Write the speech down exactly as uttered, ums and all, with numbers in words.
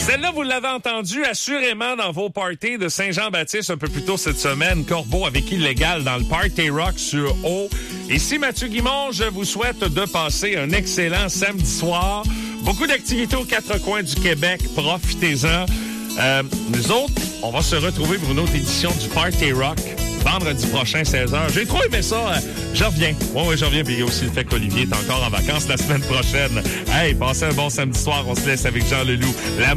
Celle-là, vous l'avez entendue assurément dans vos parties de Saint-Jean-Baptiste un peu plus tôt cette semaine. Corbeau avec Illégal dans le Party Rock sur O. Ici Mathieu Guimond, je vous souhaite de passer un excellent samedi soir. Beaucoup d'activités aux quatre coins du Québec. Profitez-en. Euh, nous autres, on va se retrouver pour une autre édition du Party Rock vendredi prochain, seize heures. J'ai trop aimé ça. Euh, je reviens. Oui, oui, je reviens. Puis il y a aussi le fait qu'Olivier est encore en vacances la semaine prochaine. Hey, passez un bon samedi soir. On se laisse avec Jean Leloup. La